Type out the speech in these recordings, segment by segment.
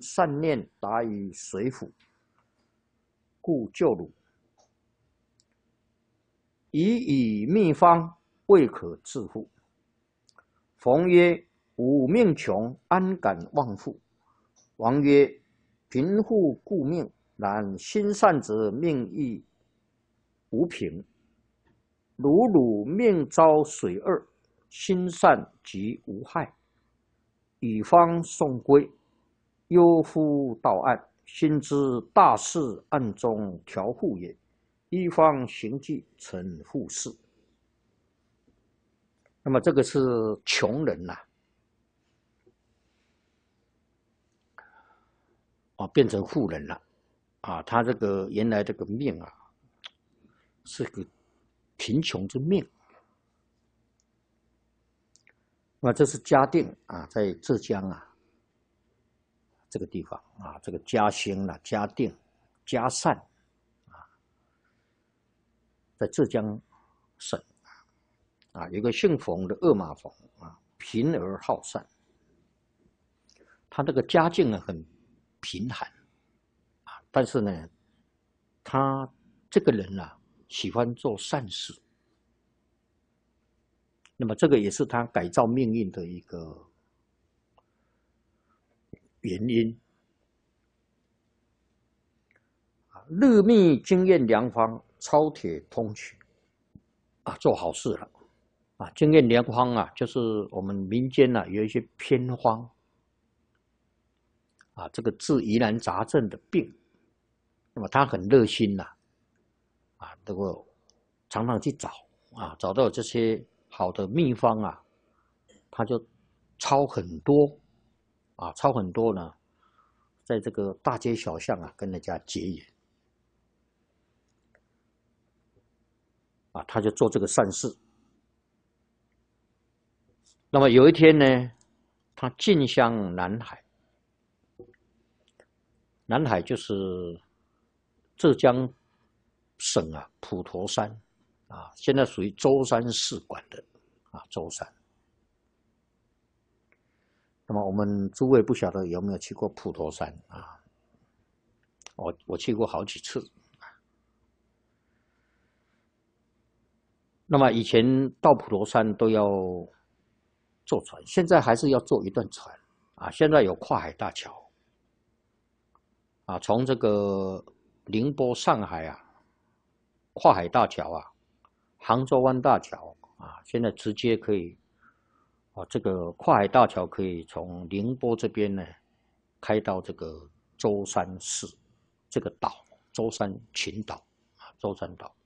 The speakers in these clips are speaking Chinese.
善念达于水府，故救汝。以以秘方，未可致乎？逢曰：吾命穷，安敢忘父？王曰：贫富故命，然心善则命亦无贫。汝命遭水厄，心善即无害。以方送归，忧夫到岸，心知大事暗中调护也。一方行迹，成富士。那么这个是穷人呐，变成富人了，他这个原来这个命啊，是个贫穷之命。那这是嘉定啊，在浙江啊这个地方啊，这个嘉兴啦、嘉定、嘉善啊，在浙江省啊，有个姓冯的二马冯啊，贫而好善。他这个家境呢很贫寒啊，但是呢，他这个人啊喜欢做善事。那么这个也是他改造命运的一个原因。日密经验良方，超铁通衢做好事了经验良方就是我们民间有一些偏方这个治疑难杂症的病，那么他很热心这个常常去找找到这些好的秘方他就抄很多抄很多呢，在这个大街小巷跟人家结缘他就做这个善事。那么有一天呢，他进香南海，南海就是浙江省普陀山现在属于舟山市管的舟山。那么我们诸位不晓得有没有去过普陀山我去过好几次。那么以前到普陀山都要坐船，现在还是要坐一段船现在有跨海大桥从这个宁波、上海跨海大桥杭州湾大桥现在直接可以这个跨海大桥可以从宁波这边呢开到这个舟山市这个岛，舟山群岛舟山岛。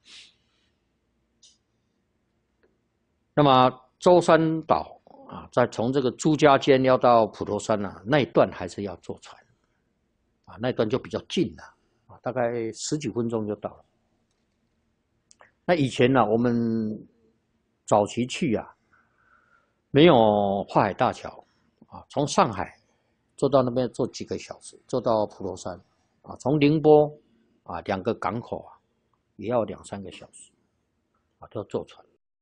那么舟山岛再从这个朱家尖要到普陀山那一段还是要坐船那一段就比较近了大概10几分钟就到了。那以前我们早期去没有跨海大桥从上海坐到那边坐几个小时，坐到普陀山从宁波2个港口也要2、3个小时都要坐船。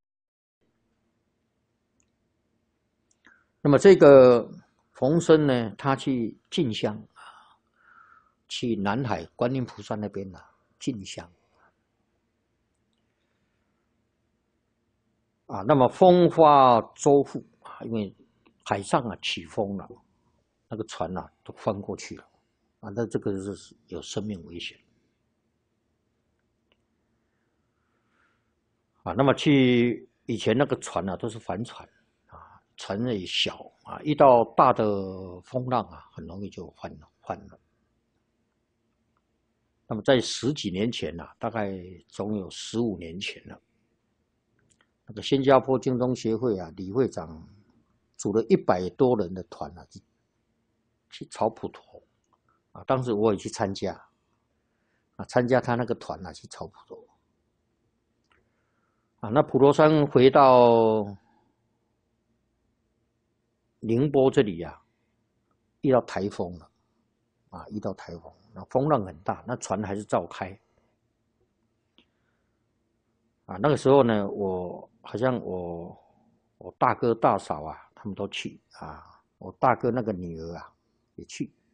那么这个冯生呢，他去进香去南海观音菩萨那边进香那么风发舟覆因为海上起风了，那个船都翻过去了那这个是有生命危险那么去以前那个船都是帆船船也小遇到大的风浪很容易就翻了。那么在10几年前大概总有15年前了，那个新加坡精忠协会理会长组了100多人的团去朝普陀当时我也去参加参加他那个团去朝普陀那普陀山回到宁波这里遇到台风了遇到台风，那风浪很大，那船还是照开那个时候呢，好像我大哥大嫂他们都去我大哥那个女儿也去